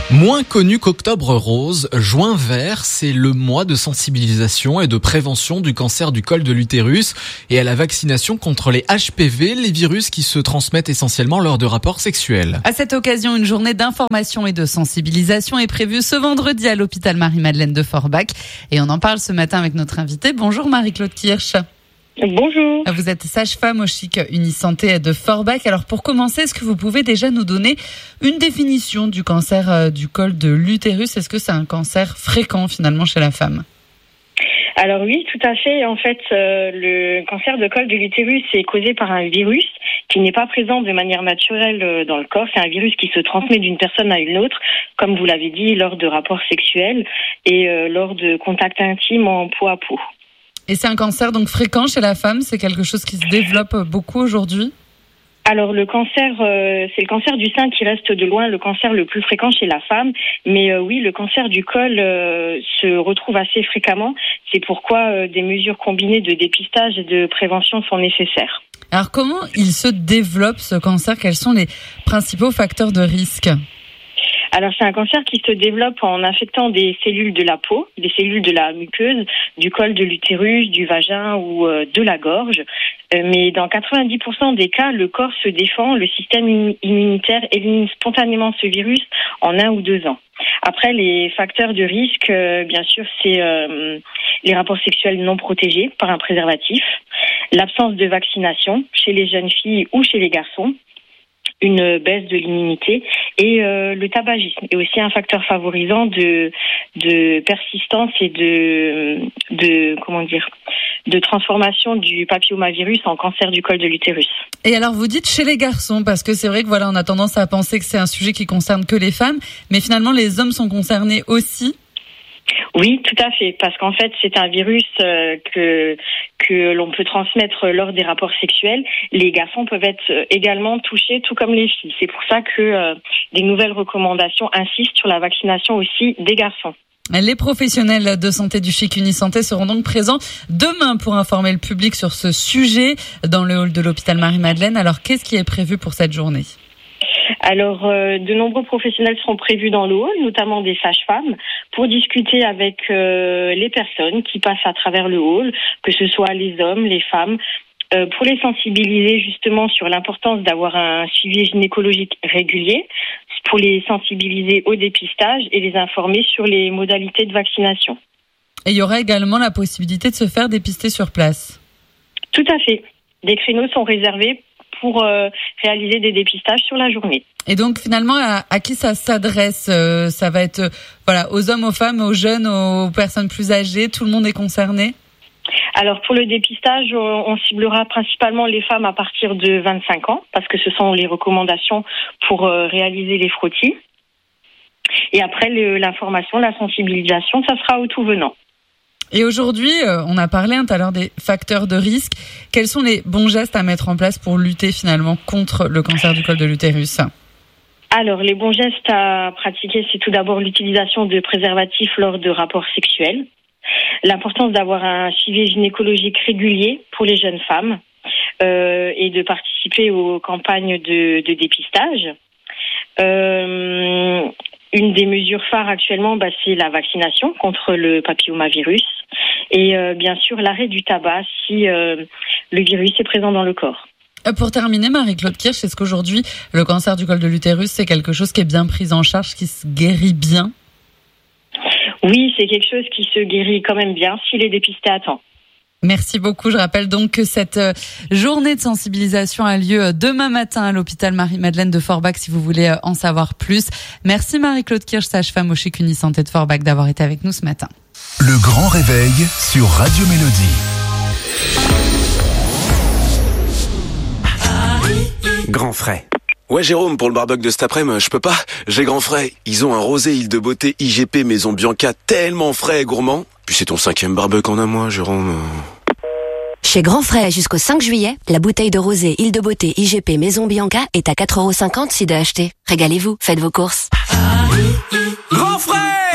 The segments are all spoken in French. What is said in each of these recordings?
Moins connu qu'Octobre Rose, Juin Vert, c'est le mois de sensibilisation et de prévention du cancer du col de l'utérus et à la vaccination contre les HPV, les virus qui se transmettent essentiellement lors de rapports sexuels. À cette occasion, une journée d'information et de sensibilisation est prévue ce vendredi à l'hôpital Marie-Madeleine de Forbach. Et on en parle ce matin avec notre invitée. Bonjour Marie-Claude Kirsch. Bonjour. Vous êtes sage-femme au CHIC Unisanté de Forbach. Alors pour commencer, est-ce que vous pouvez déjà nous donner une définition du cancer du col de l'utérus ? Est-ce que c'est un cancer fréquent finalement chez la femme ? Alors oui, tout à fait. En fait, le cancer de col de l'utérus est causé par un virus qui n'est pas présent de manière naturelle dans le corps. C'est un virus qui se transmet d'une personne à une autre, comme vous l'avez dit, lors de rapports sexuels et lors de contacts intimes en peau à peau. Et c'est un cancer donc fréquent chez la femme, c'est quelque chose qui se développe beaucoup aujourd'hui ? Alors le cancer, c'est le cancer du sein qui reste de loin le cancer le plus fréquent chez la femme. Mais oui, le cancer du col se retrouve assez fréquemment. C'est pourquoi des mesures combinées de dépistage et de prévention sont nécessaires. Alors comment il se développe ce cancer ? Quels sont les principaux facteurs de risque ? Alors c'est un cancer qui se développe en infectant des cellules de la peau, des cellules de la muqueuse, du col de l'utérus, du vagin ou de la gorge. Mais dans 90% des cas, le corps se défend, le système immunitaire élimine spontanément ce virus en 1 ou 2 ans. Après, les facteurs de risque, bien sûr, c'est les rapports sexuels non protégés par un préservatif, l'absence de vaccination chez les jeunes filles ou chez les garçons, une baisse de l'immunité et le tabagisme est aussi un facteur favorisant de persistance et de transformation du papillomavirus en cancer du col de l'utérus. Et alors vous dites chez les garçons, parce que c'est vrai que voilà, on a tendance à penser que c'est un sujet qui concerne que les femmes, mais finalement les hommes sont concernés aussi. Oui, tout à fait, parce qu'en fait, c'est un virus que l'on peut transmettre lors des rapports sexuels. Les garçons peuvent être également touchés, tout comme les filles. C'est pour ça que des nouvelles recommandations insistent sur la vaccination aussi des garçons. Les professionnels de santé du CHIC Unisanté seront donc présents demain pour informer le public sur ce sujet dans le hall de l'hôpital Marie-Madeleine. Alors, qu'est-ce qui est prévu pour cette journée ? Alors, de nombreux professionnels seront prévus dans le hall, notamment des sages-femmes, pour discuter avec les personnes qui passent à travers le hall, que ce soit les hommes, les femmes, pour les sensibiliser justement sur l'importance d'avoir un suivi gynécologique régulier, pour les sensibiliser au dépistage et les informer sur les modalités de vaccination. Et il y aura également la possibilité de se faire dépister sur place. Tout à fait. Des créneaux sont réservés pour réaliser des dépistages sur la journée. Et donc finalement, à qui ça s'adresse ? Ça va être aux hommes, aux femmes, aux jeunes, aux personnes plus âgées, tout le monde est concerné ? Alors pour le dépistage, on ciblera principalement les femmes à partir de 25 ans, parce que ce sont les recommandations pour réaliser les frottis. Et après, l'information, la sensibilisation, ça sera au tout venant. Et aujourd'hui, on a parlé tout à l'heure des facteurs de risque. Quels sont les bons gestes à mettre en place pour lutter finalement contre le cancer du col de l'utérus ? Alors, les bons gestes à pratiquer, c'est tout d'abord l'utilisation de préservatifs lors de rapports sexuels. L'importance d'avoir un suivi gynécologique régulier pour les jeunes femmes et de participer aux campagnes de dépistage. Une des mesures phares actuellement, c'est la vaccination contre le papillomavirus et bien sûr l'arrêt du tabac si le virus est présent dans le corps. Pour terminer, Marie-Claude Kirsch, est-ce qu'aujourd'hui le cancer du col de l'utérus c'est quelque chose qui est bien pris en charge, qui se guérit bien ? Oui, c'est quelque chose qui se guérit quand même bien s'il est dépisté à temps. Merci beaucoup. Je rappelle donc que cette journée de sensibilisation a lieu demain matin à l'hôpital Marie-Madeleine de Forbach si vous voulez en savoir plus. Merci Marie-Claude Kirsch, sage-femme au CHIC Unisanté de Forbach d'avoir été avec nous ce matin. Le grand réveil sur Radio Mélodie. Grand frais. Ouais Jérôme, pour le barbecue de cet après-midi, je peux pas. J'ai grand frais. Ils ont un rosé Île de Beauté IGP Maison Bianca tellement frais et gourmand. Puis c'est ton 5e barbecue en un mois, Jérôme. Chez Grand Frais, jusqu'au 5 juillet, la bouteille de rosé Île de Beauté IGP Maison Bianca est à 4,50 € si de acheter. Régalez-vous, faites vos courses. Grand frais!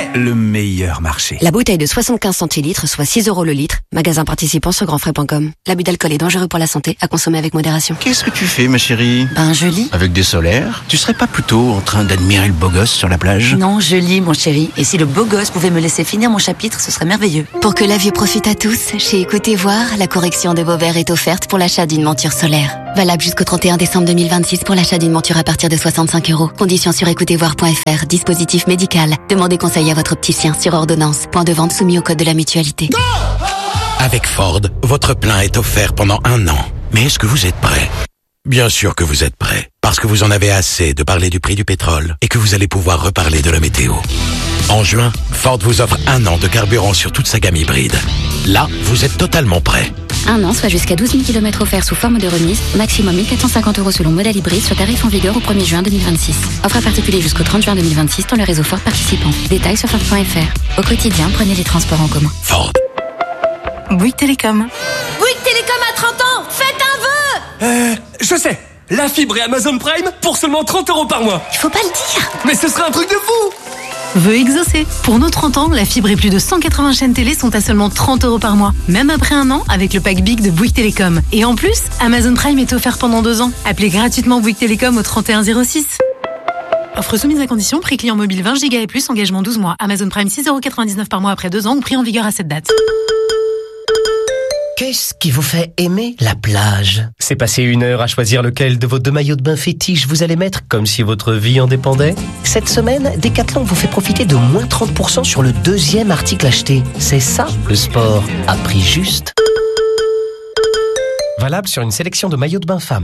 le meilleur marché. La bouteille de 75 centilitres, soit 6 € le litre. Magasin participant sur grandfrais.com. L'abus d'alcool est dangereux pour la santé, à consommer avec modération. Qu'est-ce que tu fais, ma chérie? Je lis. Avec des solaires? Tu serais pas plutôt en train d'admirer le beau gosse sur la plage? Non, je lis, mon chéri. Et si le beau gosse pouvait me laisser finir mon chapitre, ce serait merveilleux. Pour que la vue profite à tous, chez Écoutez Voir, la correction de vos verres est offerte pour l'achat d'une monture solaire. Valable jusqu'au 31 décembre 2026 pour l'achat d'une monture à partir de 65 €. Conditions sur écoutezvoir.fr. Dispositif médical. Demandez conseil à votre opticien sur ordonnance. Point de vente soumis au code de la mutualité. Avec Ford, votre plein est offert pendant 1 an. Mais est-ce que vous êtes prêt? Bien sûr que vous êtes prêt. Parce que vous en avez assez de parler du prix du pétrole et que vous allez pouvoir reparler de la météo. En juin, Ford vous offre 1 an de carburant sur toute sa gamme hybride. Là, vous êtes totalement prêt. 1 an, soit jusqu'à 12 000 km offerts sous forme de remise. Maximum 1 450 € selon modèle hybride, sur tarif en vigueur au 1er juin 2026. Offre à particulier jusqu'au 30 juin 2026 dans le réseau Ford participant. Détails sur Ford.fr. Au quotidien, prenez les transports en commun. Ford. Bouygues Télécom. Bouygues Télécom à 30 ans, faites un vœu. Je sais, la fibre et Amazon Prime pour seulement 30 € par mois. Il faut pas le dire. Mais ce serait un truc de fou. Vœu exaucé. Pour nos 30 ans, la fibre et plus de 180 chaînes télé sont à seulement 30 € par mois. Même après 1 an, avec le pack Big de Bouygues Télécom. Et en plus, Amazon Prime est offert pendant 2 ans. Appelez gratuitement Bouygues Télécom au 3106. Offre soumise à condition, prix client mobile 20 Go et plus, engagement 12 mois. Amazon Prime 6,99 € par mois après 2 ans ou prix en vigueur à cette date. Qu'est-ce qui vous fait aimer la plage? C'est passer 1 heure à choisir lequel de vos 2 maillots de bain fétiches vous allez mettre, comme si votre vie en dépendait? Cette semaine, Decathlon vous fait profiter de moins 30% sur le 2e article acheté. C'est ça, le sport à prix juste. Valable sur une sélection de maillots de bain femmes.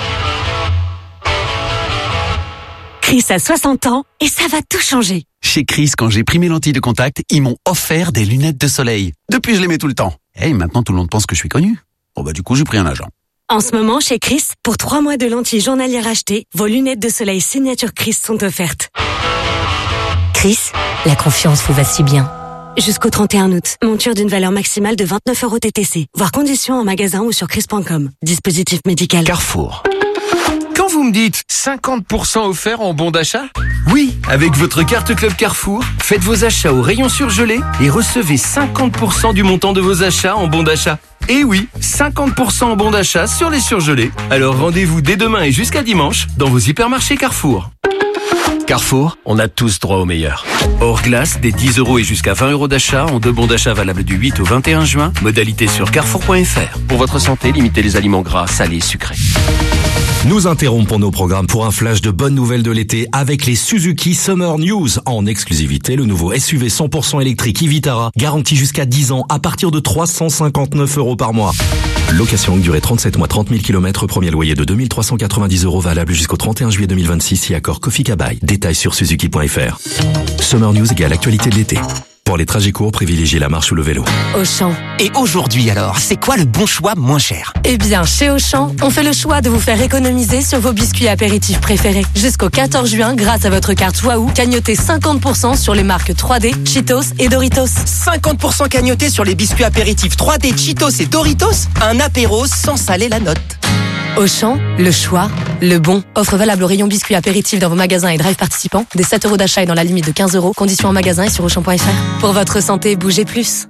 Chris a 60 ans et ça va tout changer. Chez Chris, quand j'ai pris mes lentilles de contact, ils m'ont offert des lunettes de soleil. Depuis, je les mets tout le temps. Et maintenant, tout le monde pense que je suis connu. Bon du coup, j'ai pris un agent. En ce moment, chez Chris, pour 3 mois de lentilles journalières achetées, vos lunettes de soleil signature Chris sont offertes. Chris, la confiance vous va si bien. Jusqu'au 31 août, monture d'une valeur maximale de 29 € TTC. Voir conditions en magasin ou sur chris.com. Dispositif médical. Carrefour. Quand vous me dites 50% offert en bon d'achat? Oui, avec votre carte Club Carrefour, faites vos achats au rayon surgelé et recevez 50% du montant de vos achats en bon d'achat. Et oui, 50% en bon d'achat sur les surgelés. Alors rendez-vous dès demain et jusqu'à dimanche dans vos hypermarchés Carrefour. Carrefour, on a tous droit au meilleur. Hors glace, des 10 € et jusqu'à 20 € d'achat en 2 bons d'achat valables du 8 au 21 juin. Modalité sur carrefour.fr. Pour votre santé, limitez les aliments gras, salés, sucrés. Nous interrompons nos programmes pour un flash de bonnes nouvelles de l'été avec les Suzuki Summer News. En exclusivité, le nouveau SUV 100% électrique e-Vitara, garanti jusqu'à 10 ans à partir de 359 € par mois. Location longue durée 37 mois, 30 000 km, premier loyer de 2 390 € valable jusqu'au 31 juillet 2026 si accord Kofi Kabai. Détails sur suzuki.fr. Summer News égale actualité de l'été. Pour les trajets courts, privilégiez la marche ou le vélo. Auchan. Et aujourd'hui alors, c'est quoi le bon choix moins cher? Eh bien, chez Auchan, on fait le choix de vous faire économiser sur vos biscuits apéritifs préférés. Jusqu'au 14 juin, grâce à votre carte Waouh, cagnotez 50% sur les marques 3D, Cheetos et Doritos. 50% cagnoté sur les biscuits apéritifs 3D, Cheetos et Doritos? Un apéro sans saler la note. Auchan, le choix, le bon. Offre valable au rayon biscuits apéritifs dans vos magasins et drive participants. Des 7 € d'achat et dans la limite de 15 €. Conditions en magasin et sur Auchan.fr. Pour votre santé, bougez plus.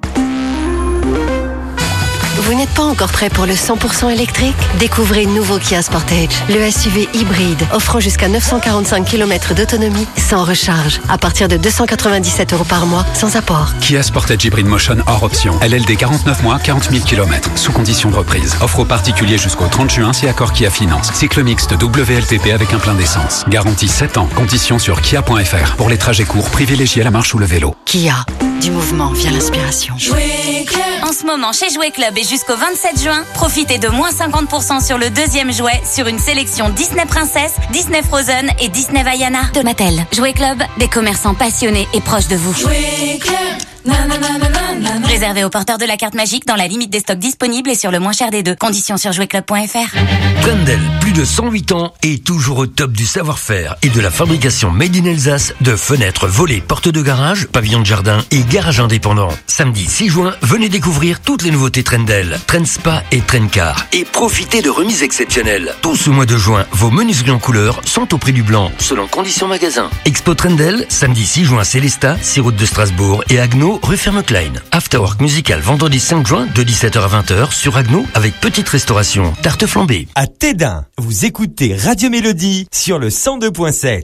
Vous n'êtes pas encore prêt pour le 100% électrique? Découvrez le nouveau Kia Sportage, le SUV hybride offrant jusqu'à 945 km d'autonomie sans recharge, à partir de 297 € par mois, sans apport. Kia Sportage Hybrid Motion hors option. LLD 49 mois, 40 000 km, sous condition de reprise. Offre aux particuliers jusqu'au 30 juin si accord Kia Finance. Cycle mixte WLTP avec un plein d'essence. Garantie 7 ans. Conditions sur kia.fr. Pour les trajets courts, privilégiez la marche ou le vélo. Kia, du mouvement vient l'inspiration. En ce moment, chez Jouet Club et jusqu'au 27 juin, profitez de moins 50% sur le 2e jouet sur une sélection Disney Princess, Disney Frozen et Disney Vaiana de Mattel. Jouet Club, des commerçants passionnés et proches de vous. Jouet Club. Réservé aux porteurs de la carte magique dans la limite des stocks disponibles et sur le moins cher des deux. Conditions sur jouetclub.fr. Trendel, plus de 108 ans et toujours au top du savoir-faire et de la fabrication made in Alsace de fenêtres, volets, portes de garage, pavillons de jardin et garages indépendants. Samedi 6 juin, venez découvrir toutes les nouveautés Trendel, Trend Spa et Trendcar et profitez de remises exceptionnelles. Tout ce mois de juin, vos menuiseries en couleur sont au prix du blanc, selon conditions magasin. Expo Trendel, samedi 6 juin, Célestat, 6 route de Strasbourg et Agno, rue Ferme-Klein. Afterwork musical vendredi 5 juin de 17h à 20h sur Agno avec petite restauration, tarte flambée. À Tédin, vous écoutez Radio Mélodie sur le 102.7.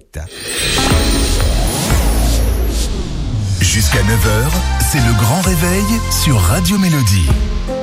Jusqu'à 9h, c'est le grand réveil sur Radio Mélodie.